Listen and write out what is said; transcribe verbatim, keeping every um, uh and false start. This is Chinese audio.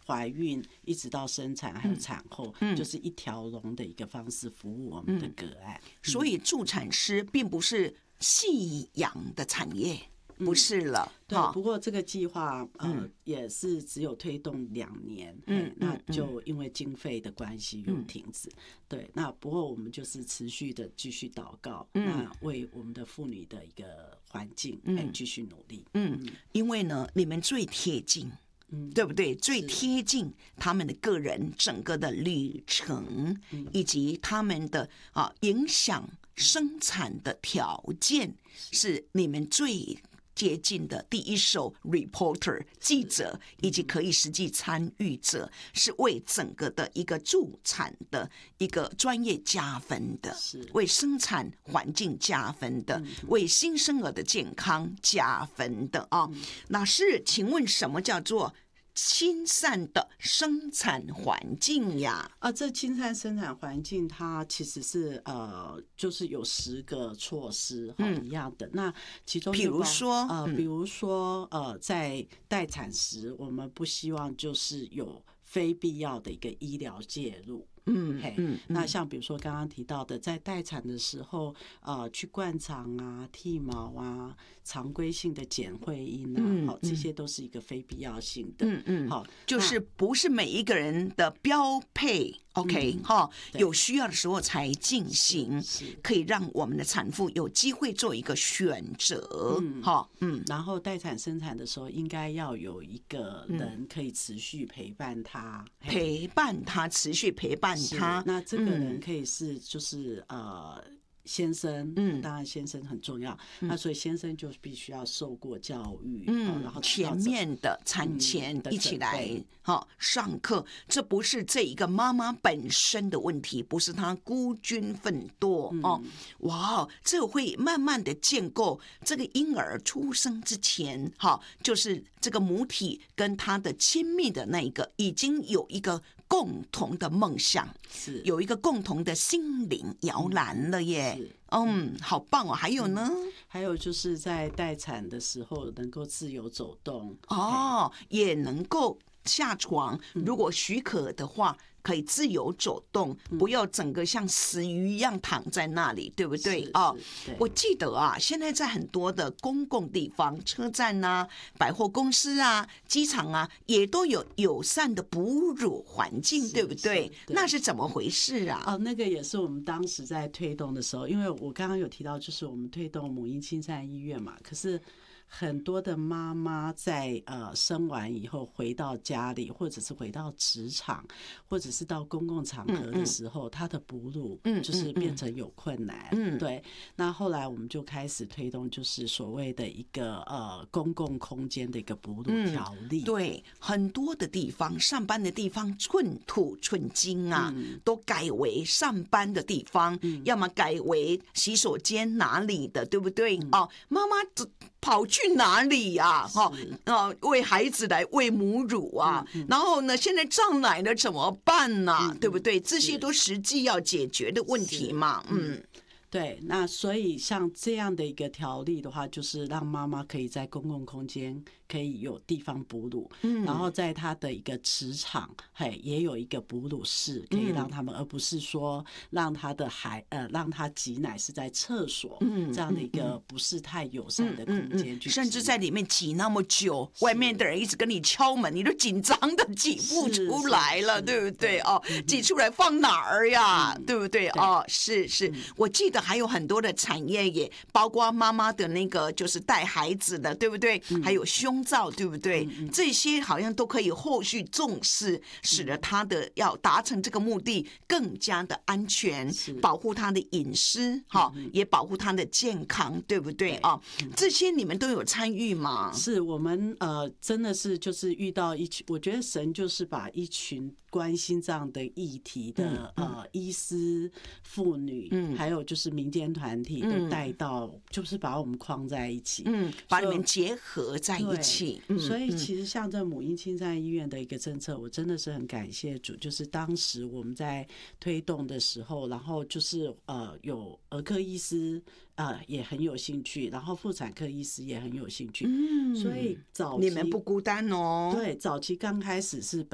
怀孕一直到生产还有产后，嗯、就是一条龙的一个方式服务我们的个案。嗯、 所以助产师并不是夕阳的产业。不是了， 嗯、对。不过这个计划呃、嗯、也是只有推动两年，嗯，那就因为经费的关系又停止。嗯、对，那不过我们就是持续的继续祷告，嗯、那为我们的妇女的一个环境，嗯，继续努力。 嗯，因为呢，你们最贴近。嗯，对不对？最贴近他们的个人整个的旅程，以及他们的啊影响生产的条件，是你们最接近的第一手 reporter 记者，以及可以实际参与者，是为整个的一个助产的一个专业加分的，为生产环境加分的，为新生儿的健康加分的啊。那是，请问什么叫做亲善的生产环境呀？ 啊，这亲善生产环境它其实是呃，就是有十个措施哈、嗯、一样的。那其中比如说呃，嗯、比如说呃，在待产时，我们不希望就是有非必要的一个医疗介入。嗯嗯，那像比如说刚刚提到的，在待产的时候，呃，去灌肠啊、剃毛啊、常规性的剪会阴啊，嗯、好，这些都是一个非必要性的。嗯嗯，好， 就是不是每一个人的标配。OK， 哈、嗯，有需要的时候才进行，可以让我们的产妇有机会做一个选择，哈，嗯， 嗯，然后待产生产的时候，应该要有一个人可以持续陪伴她， 嗯、陪伴她，持续陪伴她。 那这个人可以是就是呃。先生，嗯，当然先生很重要，嗯、那所以先生就必须要受过教育，嗯，然后前面的产前一起来哈、嗯、上课，这不是这一个妈妈本身的问题，不是她孤军奋斗、嗯、哦，哇，这会慢慢的建构这个婴儿出生之前，哈，就是这个母体跟他的亲密的那一个已经有一个共同的梦想， 是有一个共同的心灵摇篮了耶。嗯，好棒哦！还有呢、嗯？ 还有就是在待产的时候能够自由走动哦，也能够下床，如果许可的话。可以自由走动，不要整个像死鱼一样躺在那里，对不对？哦，我记得啊，现在在很多的公共地方，车站啊、百货公司啊、机场啊，也都有友善的哺乳环境，对不对？对，那是怎么回事啊？ 哦，那个也是我们当时在推动的时候，因为我刚刚有提到，就是我们推动母婴亲善医院嘛，可是。很多的妈妈在呃生完以后回到家里，或者是回到职场，或者是到公共场合的时候，她、嗯嗯、的哺乳就是变成有困难。嗯，对。那后来我们就开始推动，就是所谓的一个呃公共空间的一个哺乳条例、嗯。 对，很多的地方上班的地方寸土寸金啊，嗯、都改为上班的地方，嗯、要么改为洗手间哪里的，对不对？嗯、哦，妈妈跑去哪里呀、啊？哈，为孩子来喂母乳啊，嗯嗯、然后呢，现在胀奶了怎么办呢、啊？嗯、对不对？这些都实际要解决的问题嘛。嗯， 对。那所以像这样的一个条例的话，就是让妈妈可以在公共空间可以有地方哺乳，嗯，然后在她的一个职场，嘿，也有一个哺乳室，可以让他们，嗯、而不是说让她的孩呃让她挤奶是在厕所，嗯，这样的一个不是太友善的空间去、嗯嗯嗯， 甚至在里面挤那么久，外面的人一直跟你敲门，你都紧张的挤不出来了，对不对？哦，嗯、挤出来放哪儿呀？嗯、对不对？哦，是是，嗯、我记得还有很多的产业也包括妈妈的那个就是带孩子的，对不对？嗯、还有胸罩，对不对？嗯嗯、这些好像都可以后续重视，使得他的要达成这个目的更加的安全，保护他的隐私，哈、嗯，也保护他的健康，对不对啊？嗯、这些你们都有参与吗？ 是我们呃，真的是就是遇到一群，我觉得神就是把一群关心这样的议题的、嗯、呃医师、妇女，嗯，还有就是民间团体都带到，嗯、就是把我们框在一起， 嗯，把你们结合在一起。嗯、 所以其实像这母婴亲善医院的一个政策，我真的是很感谢主，就是当时我们在推动的时候，然后就是呃有儿科医师呃也很有兴趣，然后妇产科医师也很有兴趣，嗯，所以早期你们不孤单哦。 对，早期刚开始是本